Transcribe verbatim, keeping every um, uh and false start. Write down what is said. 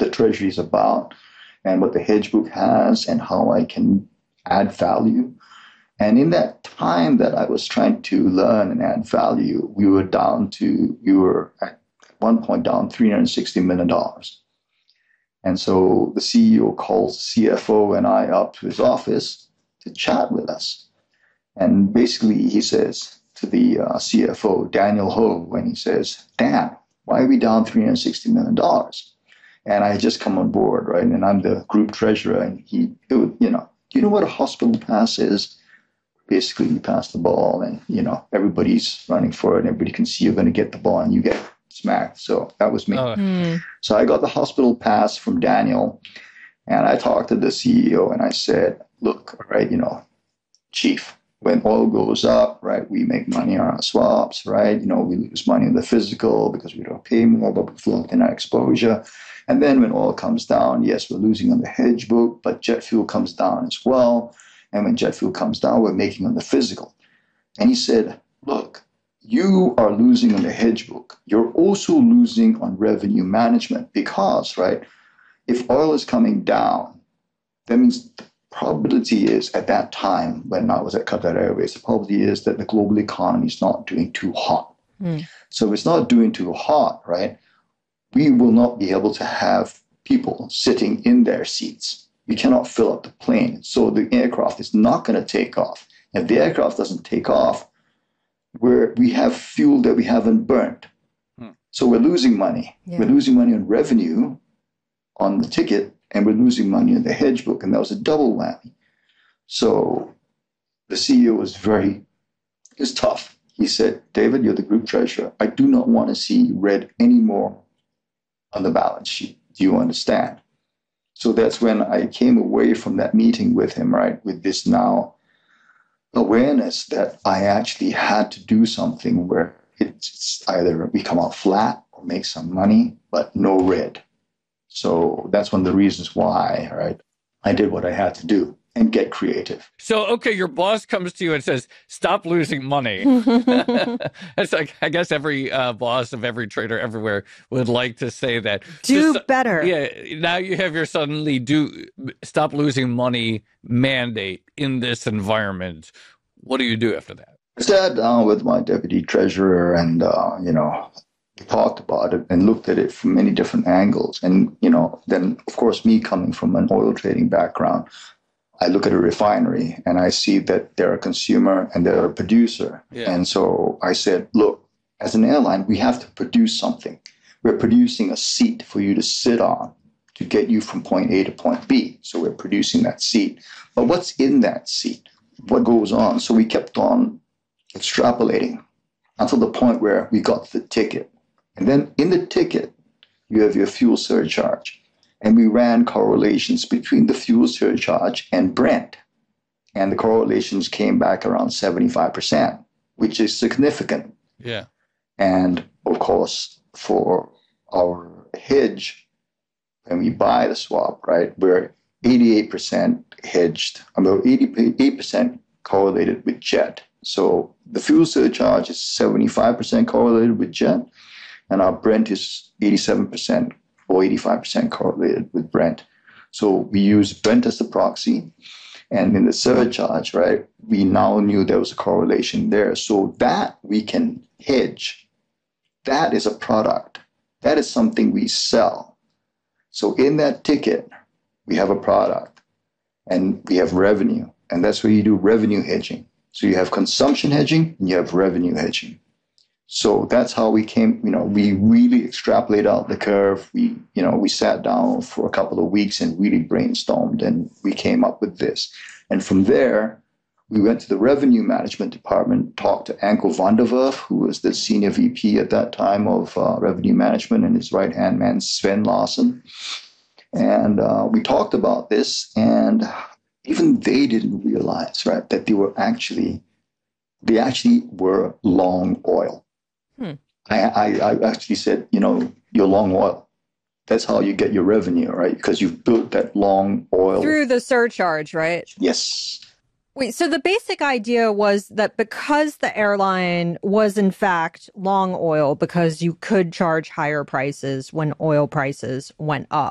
the treasury is about and what the hedge book has and how I can add value. And in that time that I was trying to learn and add value, we were down to, we were at one point down three hundred sixty million dollars. And so the C E O calls the C F O and I up to his office to chat with us. And basically he says to the uh, C F O, Daniel Ho, when he says, Dan, why are we down three hundred sixty million dollars? And I had just come on board, right? And I'm the group treasurer. And he, it would, you know, do you know what a hospital pass is? Basically, you pass the ball and, you know, everybody's running for it. And everybody can see you're going to get the ball and you get smacked. So that was me. Oh. Mm. So I got the hospital pass from Daniel. And I talked to the C E O and I said, look, all right, you know, chief, when oil goes up, right, we make money on our swaps, right? You know, we lose money in the physical because we don't pay more, but we've locked in our exposure. And then when oil comes down, yes, we're losing on the hedge book, but jet fuel comes down as well. And when jet fuel comes down, we're making on the physical. And he said, look, you are losing on the hedge book. You're also losing on revenue management because, right, if oil is coming down, that means the probability is at that time when I was at Qatar Airways, the probability is that the global economy is not doing too hot. Mm. So if it's not doing too hot, right, we will not be able to have people sitting in their seats. We cannot fill up the plane. So the aircraft is not going to take off. If the aircraft doesn't take off, we're, we have fuel that we haven't burnt. Hmm. So we're losing money. Yeah. We're losing money on revenue on the ticket, and we're losing money on the hedge book. And that was a double whammy. So the C E O was very, it was tough. He said, David, you're the group treasurer. I do not want to see red anymore on the balance sheet. Do you understand? So that's when I came away from that meeting with him, right, with this now awareness that I actually had to do something where it's either we come out flat or make some money, but no red. So that's one of the reasons why, right, I did what I had to do and get creative. So, okay, your boss comes to you and says, stop losing money. It's like, I guess every uh, boss of every trader everywhere would like to say that. Do Just, better. Yeah, now you have your suddenly do stop losing money mandate in this environment. What do you do after that? I sat down with my deputy treasurer and, uh, you know, we talked about it and looked at it from many different angles. And, you know, then, of course, me coming from an oil trading background, I look at a refinery and I see that they're a consumer and they're a producer. Yeah. And so I said, look, as an airline, we have to produce something. We're producing a seat for you to sit on to get you from point A to point B. So we're producing that seat. But what's in that seat? What goes on? So we kept on extrapolating until the point where we got the ticket. And then in the ticket, you have your fuel surcharge. And we ran correlations between the fuel surcharge and Brent. And the correlations came back around seventy-five percent, which is significant. Yeah. And of course, for our hedge, when we buy the swap, right, we're eighty-eight percent hedged, about eighty-eight percent correlated with jet. So the fuel surcharge is seventy-five percent correlated with jet, and our Brent is eighty-seven percent or eighty-five percent correlated with Brent. So we use Brent as the proxy. And in the surcharge, right, we now knew there was a correlation there. So that we can hedge. That is a product. That is something we sell. So in that ticket, we have a product and we have revenue. And that's where you do revenue hedging. So you have consumption hedging and you have revenue hedging. So that's how we came, you know, we really extrapolate out the curve. We, you know, we sat down for a couple of weeks and really brainstormed and we came up with this. And from there, we went to the revenue management department, talked to Anko van der Werf, who was the senior V P at that time of uh, revenue management, and his right-hand man, Sven Larsen. And uh, we talked about this, and even they didn't realize, right, that they were actually, they actually were long oil. Hmm. I, I, I actually said, you know, you're long oil. That's how you get your revenue, right? Because you've built that long oil. Through the surcharge, right? Yes. Wait, so the basic idea was that because the airline was in fact long oil, because you could charge higher prices when oil prices went up,